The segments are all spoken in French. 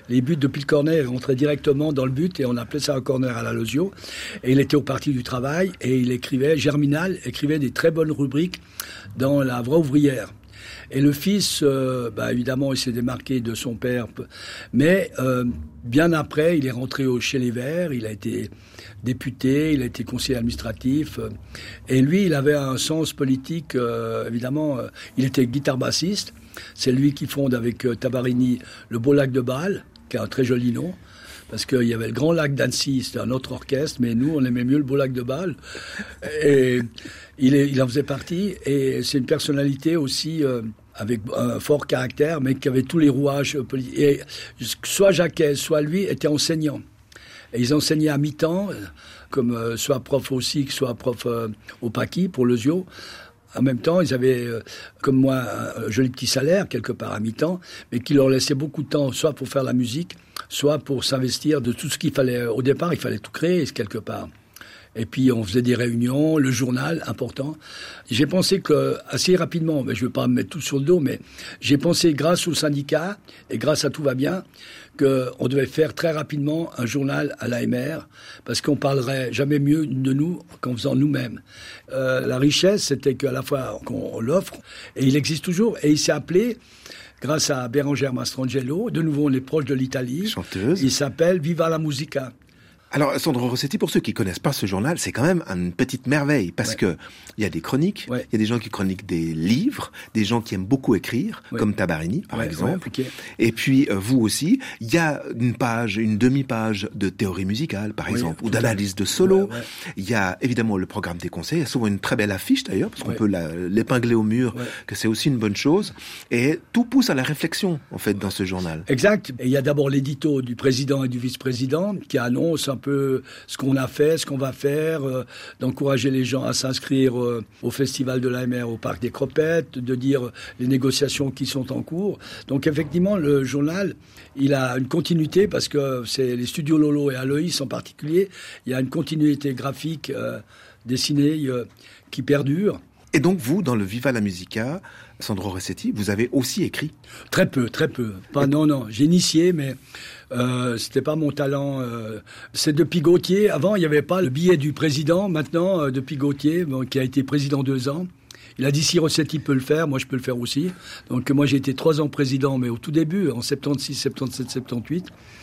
Les buts depuis le corner rentraient directement dans le but et on appelait ça un corner à la Losio. Et il était au Parti du Travail et il écrivait, Germinal écrivait des très bonnes rubriques dans La Vraie Ouvrière. Et le fils, évidemment, il s'est démarqué de son père. Mais bien après, il est rentré chez les Verts, il a été député, il a été conseiller administratif. Et lui, il avait un sens politique, évidemment. Il était guitare-bassiste. C'est lui qui fonde avec Tabarini le Beau Lac de Bâle, qui a un très joli nom. Parce qu'il y avait le Grand Lac d'Annecy, c'était un autre orchestre, mais nous, on aimait mieux le Beau Lac de Bâle. Et il en faisait partie. Et c'est une personnalité aussi avec un fort caractère, mais qui avait tous les rouages politiques. Et soit Jacquet, soit lui, étaient enseignants. Et ils enseignaient à mi-temps, comme soit prof au SIC, soit prof au PACI, pour Losio. En même temps, ils avaient, comme moi, un joli petit salaire, quelque part à mi-temps, mais qui leur laissait beaucoup de temps, soit pour faire la musique, soit pour s'investir de tout ce qu'il fallait. Au départ, il fallait tout créer, quelque part. Et puis, on faisait des réunions, le journal, important. J'ai pensé que, assez rapidement, mais je ne veux pas me mettre tout sur le dos, mais j'ai pensé, grâce au syndicat, et grâce à Tout va bien, qu'on devait faire très rapidement un journal à l'AMR, parce qu'on parlerait jamais mieux de nous qu'en faisant nous-mêmes. La richesse, c'était qu'à la fois qu'on l'offre, et il existe toujours, et il s'est appelé, grâce à Bérangère Mastrangelo, de nouveau on est proche de l'Italie, chanteuse. Il s'appelle Viva la Musica. Alors, Sandro Rossetti, pour ceux qui connaissent pas ce journal, c'est quand même une petite merveille, parce que il y a des chroniques, il y a des gens qui chroniquent des livres, des gens qui aiment beaucoup écrire, comme Tabarini, par exemple. Et puis, vous aussi, il y a une demi-page de théorie musicale, par exemple, ou d'analyse de solo. Il y a évidemment le programme des conseils. Il y a souvent une très belle affiche, d'ailleurs, parce qu'on peut l'épingler au mur, que c'est aussi une bonne chose. Et tout pousse à la réflexion, en fait, dans ce journal. Exact. Et il y a d'abord l'édito du président et du vice-président, qui annonce un peu ce qu'on a fait, ce qu'on va faire, d'encourager les gens à s'inscrire au festival de l'AMR au Parc des Cropettes, de dire les négociations qui sont en cours. Donc effectivement, le journal, il a une continuité parce que c'est les studios Lolo et Aloïs en particulier, il y a une continuité graphique dessinée qui perdure. Et donc vous, dans le Viva la Musica, Sandro Rossetti, vous avez aussi écrit? Très peu. Non, j'ai initié, mais c'était pas mon talent. C'est depuis Gauthier. Avant, il n'y avait pas le billet du président. Maintenant, depuis Gauthier, qui a été président 2 ans, il a dit si Rossetti peut le faire, moi je peux le faire aussi. Donc moi j'ai été 3 ans président, mais au tout début, en 76, 77, 78.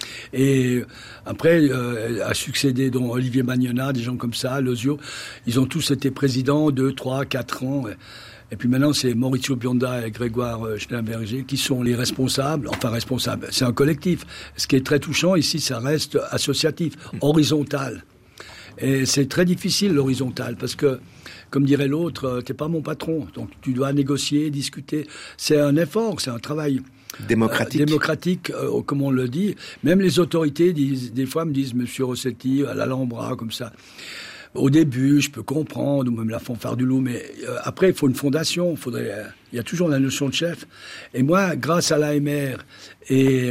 Et après a succédé donc Olivier Magnona, des gens comme ça, Losio. Ils ont tous été présidents 2, 3, 4 ans. Et puis maintenant, c'est Maurizio Bionda et Grégoire Schnellenberger qui sont les responsables. Enfin, responsables, c'est un collectif. Ce qui est très touchant ici, ça reste associatif, horizontal. Et c'est très difficile, l'horizontal, parce que, comme dirait l'autre, t'es pas mon patron. Donc, tu dois négocier, discuter. C'est un effort, c'est un travail démocratique, comme on le dit. Même les autorités, des fois, me disent, Monsieur Rossetti, à l'Alhambra, comme ça. Au début, je peux comprendre, ou même la fanfare du loup, mais après, il faut une fondation. Il y a toujours la notion de chef. Et moi, grâce à l'AMR et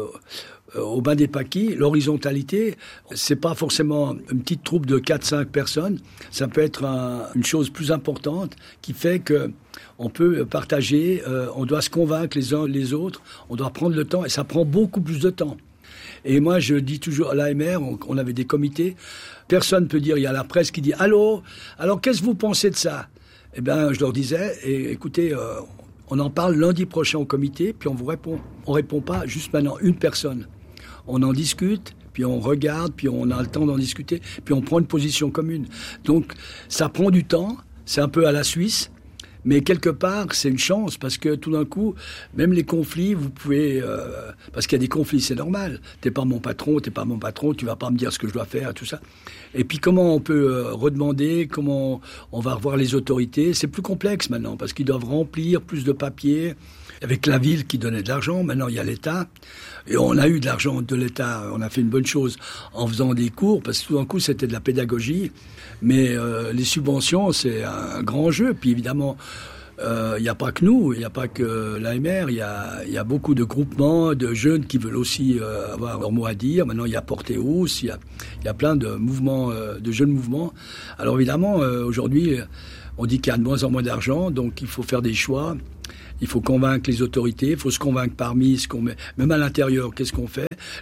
au Bain des Paquis, l'horizontalité, c'est pas forcément une petite troupe de 4-5 personnes. Ça peut être une chose plus importante qui fait que on peut partager, on doit se convaincre les uns les autres, on doit prendre le temps, et ça prend beaucoup plus de temps. Et moi, je dis toujours à l'AMR, on avait des comités, personne ne peut dire, il y a la presse qui dit « Allô, alors qu'est-ce que vous pensez de ça ?» Eh bien, je leur disais, écoutez, on en parle lundi prochain au comité, puis on vous répond. On répond pas juste maintenant, une personne. On en discute, puis on regarde, puis on a le temps d'en discuter, puis on prend une position commune. Donc, ça prend du temps, c'est un peu à la Suisse, mais quelque part, c'est une chance, parce que tout d'un coup, même les conflits, vous pouvez... parce qu'il y a des conflits, c'est normal. T'es pas mon patron, tu vas pas me dire ce que je dois faire, tout ça. Et puis comment on peut redemander, comment on va revoir les autorités, c'est plus complexe maintenant, parce qu'ils doivent remplir plus de papiers, avec la ville qui donnait de l'argent, maintenant il y a l'État. Et on a eu de l'argent de l'État, on a fait une bonne chose en faisant des cours, parce que tout d'un coup c'était de la pédagogie. Mais les subventions, c'est un grand jeu. Puis évidemment, il n'y a pas que nous, il n'y a pas que l'AMR, il y a beaucoup de groupements, de jeunes qui veulent aussi avoir leur mot à dire. Maintenant, il y a Porteus, il y a plein de mouvements, de jeunes mouvements. Alors évidemment, aujourd'hui, on dit qu'il y a de moins en moins d'argent, donc il faut faire des choix. Il faut convaincre les autorités, il faut se convaincre parmi ce qu'on met, même à l'intérieur, qu'est-ce qu'on fait.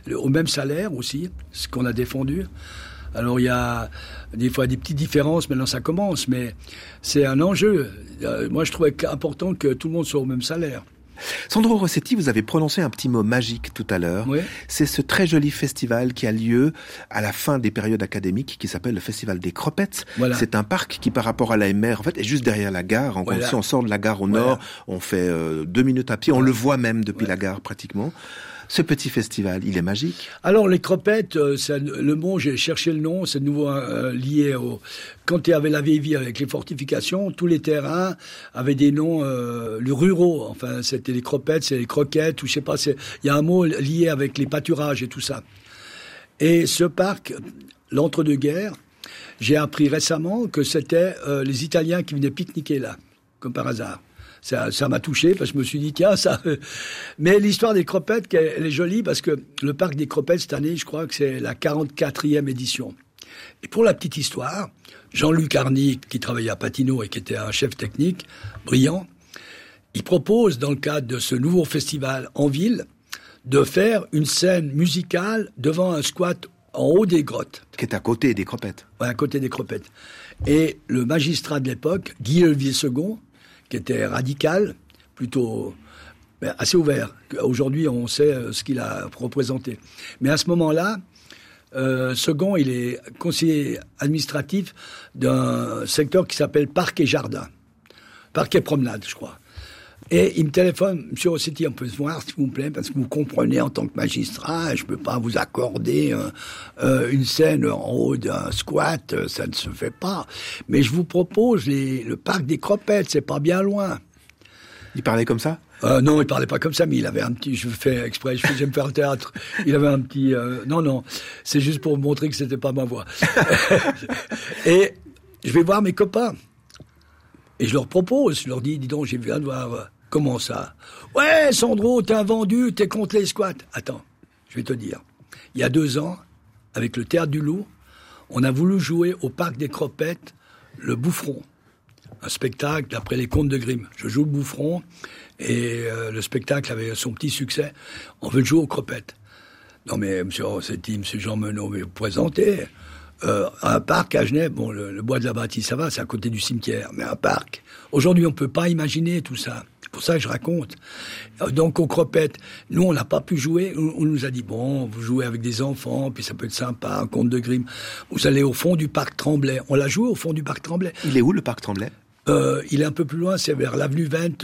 au même salaire aussi, ce qu'on a défendu. Alors il y a des fois des petites différences, maintenant ça commence, mais c'est un enjeu. Moi je trouvais important que tout le monde soit au même salaire. Sandro Rossetti, vous avez prononcé un petit mot magique tout à l'heure. Oui. C'est ce très joli festival qui a lieu à la fin des périodes académiques, qui s'appelle le Festival des Cropettes. Voilà. C'est un parc qui, par rapport à l'AMR, en fait, est juste derrière la gare. Si on sort de la gare au nord, on fait 2 minutes à pied. On le voit même depuis la gare, pratiquement. Ce petit festival, il est magique. Alors, les Cropettes, c'est le mot, j'ai cherché le nom, c'est de nouveau lié au... Quand il y avait la vieille vie avec les fortifications, tous les terrains avaient des noms ruraux. Enfin, c'était les Cropettes, c'est les croquettes, ou je sais pas, il y a un mot lié avec les pâturages et tout ça. Et ce parc, l'entre-deux-guerres, j'ai appris récemment que c'était les Italiens qui venaient pique-niquer là, comme par hasard. Ça m'a touché parce que je me suis dit tiens ça. Mais l'histoire des Cropettes, elle est jolie parce que le parc des Cropettes cette année, je crois que c'est la 44e édition. Et pour la petite histoire, Jean-Luc Arny, qui travaillait à Patinot et qui était un chef technique brillant, il propose dans le cadre de ce nouveau festival en ville de faire une scène musicale devant un squat en haut des grottes. Qui est à côté des Cropettes. Ouais, à côté des Cropettes. Et le magistrat de l'époque, Guy Olivier II, qui était radical, plutôt assez ouvert. Aujourd'hui, on sait ce qu'il a représenté. Mais à ce moment-là, Second, il est conseiller administratif d'un secteur qui s'appelle Parc et Jardin. Parc et Promenade, je crois. Et il me téléphone, Monsieur Rossetti, on peut se voir, s'il vous plaît, parce que vous comprenez, en tant que magistrat, je peux pas vous accorder une scène en haut d'un squat, ça ne se fait pas. Mais je vous propose le parc des Cropettes, c'est pas bien loin. Il parlait comme ça? Non, il parlait pas comme ça, mais il avait un petit, je fais exprès, j'aime faire le théâtre. Il avait un petit, non, c'est juste pour montrer que c'était pas ma voix. Et je vais voir mes copains. Et je leur propose, je leur dis donc, j'ai viens de voir, comment ça? Ouais, Sandro, t'es un vendu, t'es contre les squats. Attends, je vais te dire. Il y a 2 ans, avec le Théâtre du Loup, on a voulu jouer au Parc des Cropettes, le Bouffron. Un spectacle d'après les contes de Grimm. Je joue le Bouffron, et le spectacle avait son petit succès. On veut le jouer aux Cropettes. Non mais, monsieur Rossetti, monsieur Jean Menot, mais vous présentez... un parc à Genève, bon, le bois de la Bâtisse, ça va, c'est à côté du cimetière, mais un parc. Aujourd'hui, on peut pas imaginer tout ça. C'est pour ça que je raconte. Donc, aux Cropettes, nous, on n'a pas pu jouer. On nous a dit, bon, vous jouez avec des enfants, puis ça peut être sympa, un conte de Grimm. Vous allez au fond du parc Tremblay. On l'a joué au fond du parc Tremblay. Il est où, le parc Tremblay? Il est un peu plus loin, c'est vers l'avenue 20,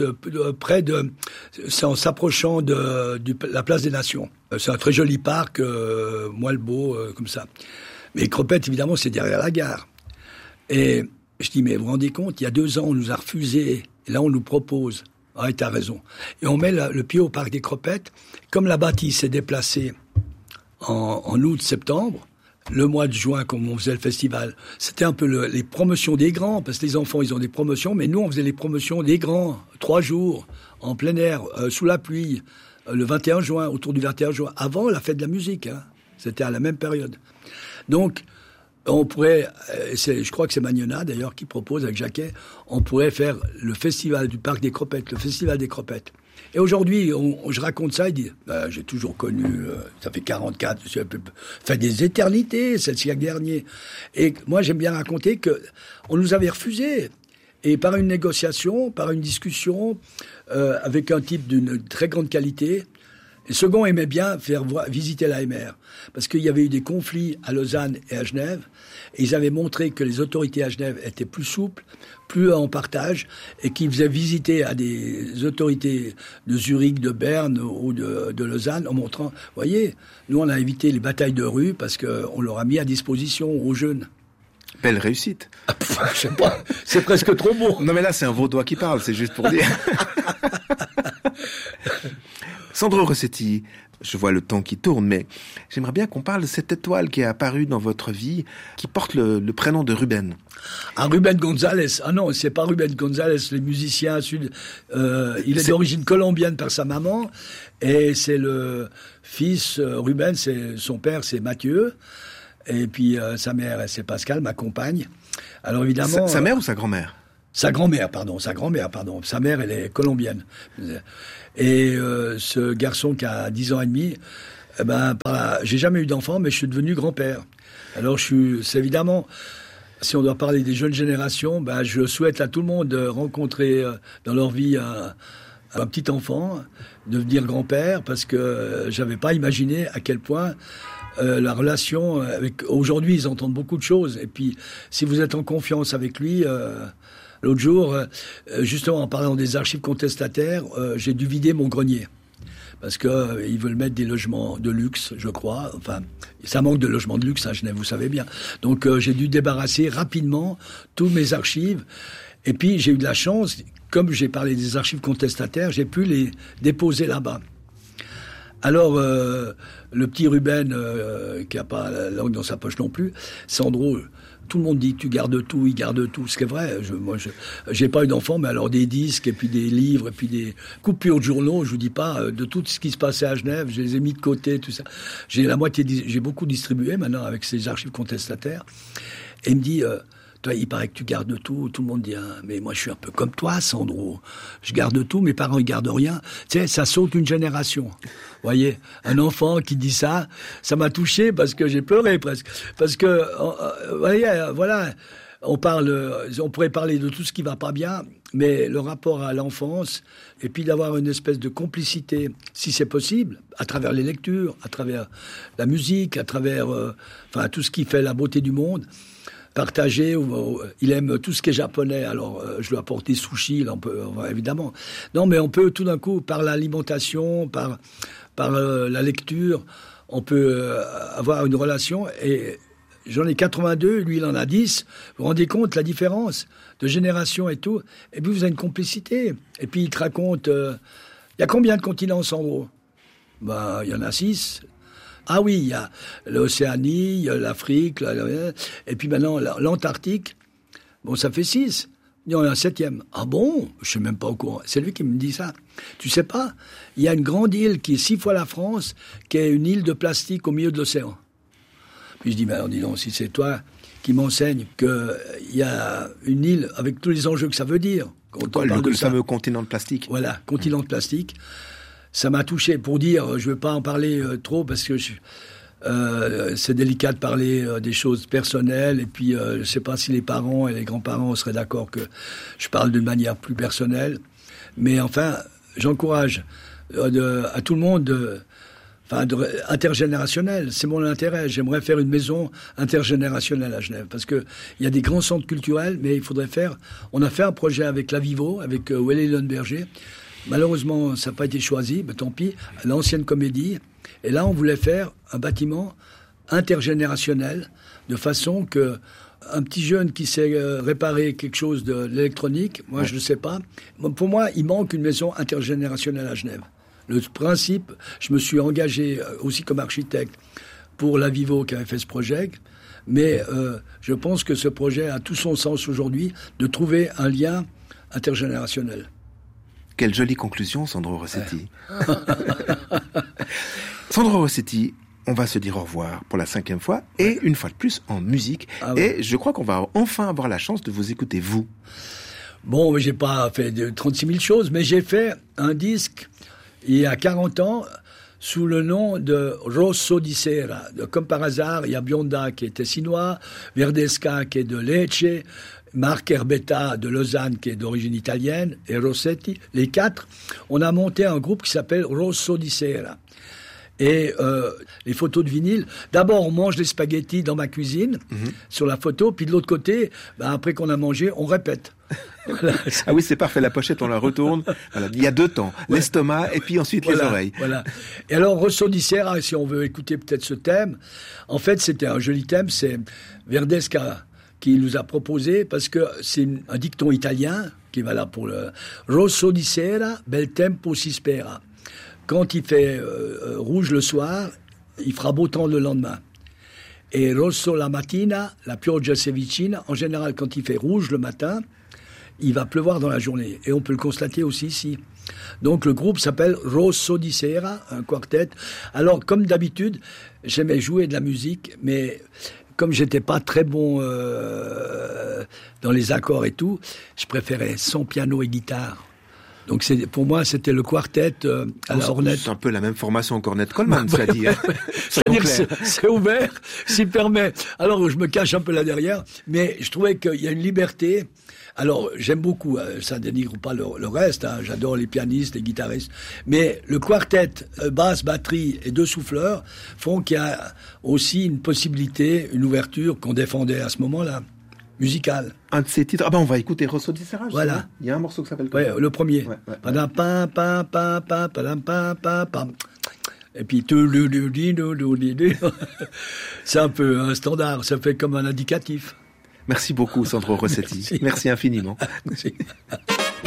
c'est en s'approchant de la place des Nations. C'est un très joli parc, moelle beau, comme ça. Mais Cropettes, évidemment, c'est derrière la gare. Et je dis, mais vous vous rendez compte, il y a 2 ans, on nous a refusé. Et là, on nous propose. Ah, t'as raison. Et on met le pied au parc des Cropettes. Comme la bâtisse s'est déplacée en août, septembre, le mois de juin, comme on faisait le festival, c'était un peu les promotions des grands, parce que les enfants, ils ont des promotions, mais nous, on faisait les promotions des grands. 3 jours, en plein air, sous la pluie, le 21 juin, autour du 21 juin, avant la fête de la musique. Hein. C'était à la même période. Donc, on pourrait, je crois que c'est Magnona d'ailleurs qui propose avec Jacquet, on pourrait faire le festival du Parc des Cropettes, le festival des Cropettes. Et aujourd'hui, je raconte ça, il dit, j'ai toujours connu, ça fait 44, ça fait des éternités, c'est le siècle dernier. Et moi, j'aime bien raconter que on nous avait refusé. Et par une négociation, par une discussion, avec un type d'une très grande qualité, et Second aimait bien faire visiter l'AMR, parce qu'il y avait eu des conflits à Lausanne et à Genève, et ils avaient montré que les autorités à Genève étaient plus souples, plus en partage, et qu'ils faisaient visiter à des autorités de Zurich, de Berne ou de Lausanne, en montrant, voyez, nous on a évité les batailles de rue parce qu'on leur a mis à disposition aux jeunes. Belle réussite. Je sais pas, c'est presque trop beau. Non mais là c'est un Vaudois qui parle, c'est juste pour dire. Sandro Rossetti, je vois le temps qui tourne, mais j'aimerais bien qu'on parle de cette étoile qui est apparue dans votre vie, qui porte le prénom de Ruben. Ah, Ruben González. Ah non, c'est pas Ruben González, les musiciens il est d'origine colombienne par sa maman, et c'est le fils, Ruben, son père, c'est Mathieu, et puis sa mère, c'est Pascal, ma compagne. Alors évidemment... Sa mère ou sa grand-mère? Sa grand-mère, pardon. Sa mère, elle est colombienne. Et ce garçon qui a 10 ans et demi, J'ai jamais eu d'enfant, mais je suis devenu grand-père. Alors c'est évidemment, si on doit parler des jeunes générations, je souhaite à tout le monde de rencontrer dans leur vie un petit enfant, devenir grand-père, parce que j'avais pas imaginé à quel point la relation avec... Aujourd'hui, ils entendent beaucoup de choses. Et puis, si vous êtes en confiance avec lui... L'autre jour, justement, en parlant des archives contestataires, j'ai dû vider mon grenier. Parce que ils veulent mettre des logements de luxe, je crois. Enfin, ça manque de logements de luxe à Genève, vous savez bien. Donc, j'ai dû débarrasser rapidement tous mes archives. Et puis, j'ai eu de la chance, comme j'ai parlé des archives contestataires, j'ai pu les déposer là-bas. Alors, le petit Ruben, qui n'a pas la langue dans sa poche non plus, Sandro... Tout le monde dit tu gardes tout, il garde tout, ce qui est vrai. Moi, j'ai pas eu d'enfant, mais alors des disques, et puis des livres, et puis des coupures de journaux, je vous dis pas, de tout ce qui se passait à Genève, je les ai mis de côté, tout ça. J'ai beaucoup distribué maintenant avec ces archives contestataires. Et il me dit, toi, il paraît que tu gardes tout. Tout le monde dit, mais moi, je suis un peu comme toi, Sandro. Je garde tout, mes parents, ils gardent rien. Tu sais, ça saute une génération. Vous voyez, un enfant qui dit ça m'a touché parce que j'ai pleuré presque. Parce que, vous voyez, voilà, on pourrait parler de tout ce qui va pas bien, mais le rapport à l'enfance, et puis d'avoir une espèce de complicité, si c'est possible, à travers les lectures, à travers la musique, à travers, tout ce qui fait la beauté du monde. Partager, il aime tout ce qui est japonais, alors je lui apporte des sushis, là, évidemment. Non, mais on peut tout d'un coup, par l'alimentation, par la lecture, on peut avoir une relation, et j'en ai 82, lui il en a 10, vous vous rendez compte la différence de génération et tout, et puis vous avez une complicité, et puis il te raconte, il y a combien de continents en gros ? Il y en a 6. Ah oui, il y a l'Océanie, il y a l'Afrique, et puis maintenant l'Antarctique. Bon, ça fait 6. Il y en a un 7e. Ah bon ? Je suis même pas au courant. C'est lui qui me dit ça. Tu sais pas ? Il y a une grande île qui est 6 fois la France, qui est une île de plastique au milieu de l'océan. Puis je dis, alors dis donc, si c'est toi qui m'enseigne qu'il y a une île avec tous les enjeux que ça veut dire. Le fameux continent de plastique. Voilà, continent de plastique. Ça m'a touché. Pour dire, je ne vais pas en parler trop parce que c'est délicat de parler des choses personnelles. Et puis, je ne sais pas si les parents et les grands-parents seraient d'accord que je parle d'une manière plus personnelle. Mais enfin, j'encourage à tout le monde, intergénérationnel. C'est mon intérêt. J'aimerais faire une maison intergénérationnelle à Genève. Parce qu'il y a des grands centres culturels, mais il faudrait faire... On a fait un projet avec la Vivo, avec Welle Lundberger. Malheureusement, ça n'a pas été choisi, mais tant pis, l'ancienne comédie. Et là, on voulait faire un bâtiment intergénérationnel, de façon que un petit jeune qui sait réparer quelque chose de l'électronique, moi je ne sais pas. Pour moi, il manque une maison intergénérationnelle à Genève. Le principe, je me suis engagé aussi comme architecte pour la Vivo qui avait fait ce projet, mais je pense que ce projet a tout son sens aujourd'hui de trouver un lien intergénérationnel. Quelle jolie conclusion, Sandro Rossetti. Sandro Rossetti, on va se dire au revoir pour la 5e fois, et une fois de plus en musique. Et je crois qu'on va enfin avoir la chance de vous écouter, vous. Bon, j'ai pas fait de 36 000 choses, mais j'ai fait un disque il y a 40 ans sous le nom de Rosso di Sera. Comme par hasard, il y a Bionda qui est tessinois, Verdesca qui est de Lecce, Marc Herbetta de Lausanne, qui est d'origine italienne, et Rossetti, les 4, on a monté un groupe qui s'appelle Rosso di Sera. Et les photos de vinyle, d'abord on mange des spaghettis dans ma cuisine, sur la photo, puis de l'autre côté, après qu'on a mangé, on répète. Voilà. Ah oui, c'est parfait, la pochette, on la retourne. Voilà. Il y a 2 temps, l'estomac et puis ensuite les oreilles. Voilà. Et alors, Rosso di Sera, si on veut écouter peut-être ce thème, en fait, c'était un joli thème, c'est Verdesca qui nous a proposé, parce que c'est un dicton italien qui est valable pour le Rosso di Sera, bel tempo si spera. Quand il fait rouge le soir, il fera beau temps le lendemain. Et rosso la mattina, la pioggia si vicina. En général, quand il fait rouge le matin, il va pleuvoir dans la journée. Et on peut le constater aussi ici. Donc le groupe s'appelle Rosso di Sera, un quartet. Alors, comme d'habitude, j'aimais jouer de la musique, mais comme j'étais pas très bon dans les accords et tout, je préférais son piano et guitare. Donc pour moi, c'était le quartet à la Ornette. C'est un peu la même formation qu'Ornette Coleman, ça dit. C'est ouvert, s'il permet. Alors, je me cache un peu là derrière, mais je trouvais qu'il y a une liberté. Alors, j'aime beaucoup, ça dénigre pas le reste, hein, j'adore les pianistes, les guitaristes, mais le quartet, basse, batterie et 2 souffleurs font qu'il y a aussi une possibilité, une ouverture qu'on défendait à ce moment-là, musicale. Un de ces titres, on va écouter Rosso di Serrage. Voilà. Il y a un morceau qui s'appelle quoi? Ouais, le premier. Padam pam pam pam pam padam pam pam pam. Et puis c'est un peu un standard, ça fait comme un indicatif. Merci beaucoup, Sandro Rossetti. Merci infiniment. Merci.